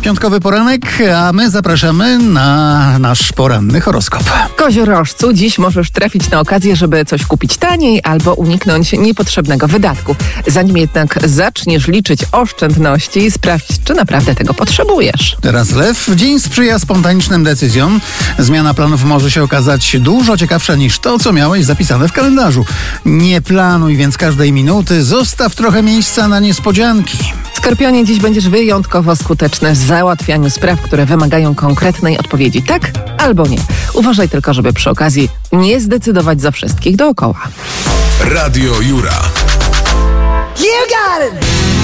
Piątkowy poranek, a my zapraszamy na nasz poranny horoskop. Koziorożcu, dziś możesz trafić na okazję, żeby coś kupić taniej albo uniknąć niepotrzebnego wydatku. Zanim jednak zaczniesz liczyć oszczędności, sprawdź, czy naprawdę tego potrzebujesz. Teraz Lew. Dzień sprzyja spontanicznym decyzjom. Zmiana planów może się okazać dużo ciekawsza niż to, co miałeś zapisane w kalendarzu. Nie planuj więc każdej minuty, zostaw trochę miejsca na niespodzianki. Skorpionie, dziś będziesz wyjątkowo skuteczny w załatwianiu spraw, które wymagają konkretnej odpowiedzi tak albo nie. Uważaj tylko, żeby przy okazji nie zdecydować za wszystkich dookoła. Radio Jura. You got it!